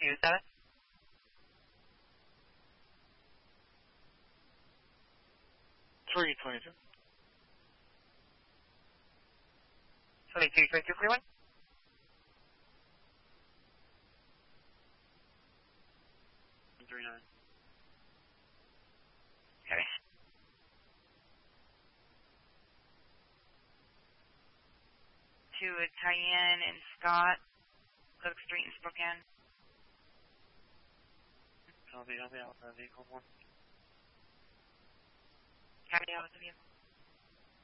use that? 322. 2222 Cleveland. Okay. To Cayenne and Scott, Cook Street in Spokane. I'll be out with the vehicle one. Copy out with the vehicle.